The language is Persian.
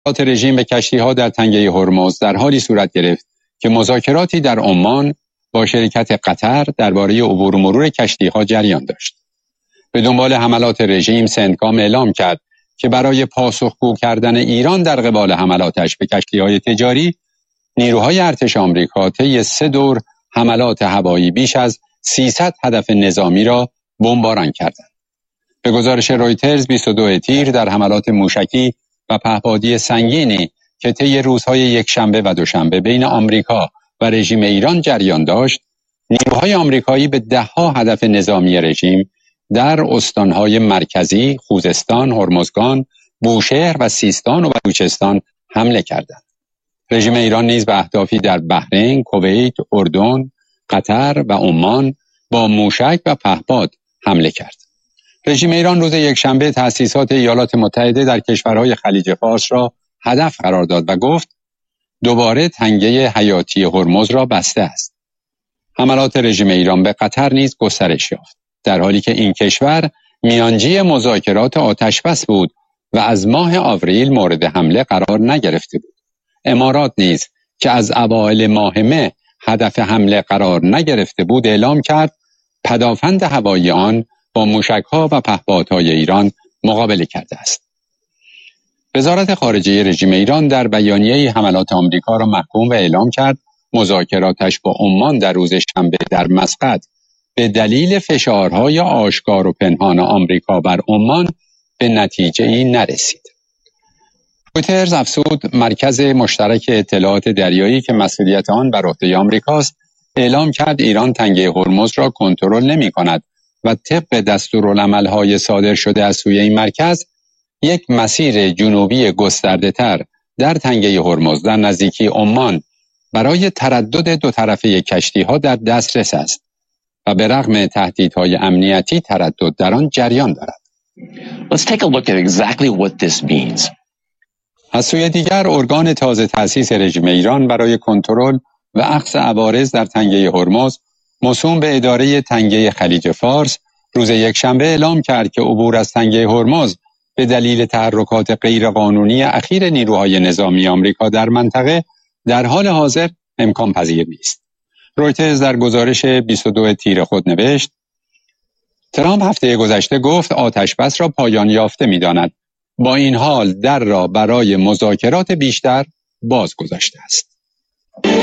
رژیم به کشتی‌ها در تنگه هرمز در حالی صورت گرفت که مذاکراتی در عمان با شرکت قطر درباره عبور و مرور کشتی‌ها جریان داشت. به دنبال حملات رژیم، سندکام اعلام کرد که برای پاسخگو کردن ایران در قبال حملاتش به کشتی‌های تجاری، نیروهای ارتش آمریکا طی 3 دور حملات هوایی بیش از 300 هدف نظامی را بمباران کردند. به گزارش رویترز 22 تیر در حملات موشکی و پهپادی سنگینی که طی روزهای یکشنبه و دوشنبه بین آمریکا و رژیم ایران جریان داشت، نیروهای آمریکایی به 10 هدف نظامی رژیم در استانهای مرکزی، خوزستان، هرمزگان، بوشهر و سیستان و بلوچستان حمله کردند. رژیم ایران نیز به اهدافی در بحرین، کویت، اردن، قطر و عمان با موشک و پهپاد حمله کرد. رژیم ایران روز یکشنبه تأسیسات ایالات متحده در کشورهای خلیج فارس را هدف قرار داد و گفت دوباره تنگه حیاتی هرمز را بسته است. حملات رژیم ایران به قطر نیز گسترش یافت، در حالی که این کشور میانجی مذاکرات آتشبس بود و از ماه آوریل مورد حمله قرار نگرفته بود. امارات نیز که از اوایل ماه مه هدف حمله قرار نگرفته بود اعلام کرد پدافند هوایی آن با موشک‌ها و پهپادهای ایران مقابله کرده است. وزارت خارجه رژیم ایران در بیانیه حملات آمریکا را محکوم و اعلام کرد مذاکراتش با عمان در روز شنبه در مسقط به دلیل فشارهای آشکار و پنهان آمریکا بر عمان به نتیجه‌ای نرسید. رویترز افزود مرکز مشترک اطلاعات دریایی که مسئولیت آن بر عهده آمریکاست اعلام کرد ایران تنگه هرمز را کنترل نمی‌کند و طبق دستورالعمل‌های صادر شده از سوی این مرکز یک مسیر جنوبی گسترده‌تر در تنگه هرمز در نزدیکی عمان برای تردد دو طرفه کشتی‌ها در دسترس است و به رغم تهدیدهای امنیتی تردد در آن جریان دارد. Let's take a look at exactly what this means. از سوی دیگر ارگان تازه تأسیس رژیم ایران برای کنترل و اخذ عوارض در تنگه هرمز موسوم به اداره تنگه خلیج فارس روز یکشنبه اعلام کرد که عبور از تنگه هرمز به دلیل تحرکات غیرقانونی اخیر نیروهای نظامی آمریکا در منطقه در حال حاضر امکان پذیر نیست. رویترز در گزارش 22 تیر خود نوشت ترامپ هفته گذشته گفت آتشبس را پایان یافته می‌داند. با این حال در را برای مذاکرات بیشتر باز گذاشته است.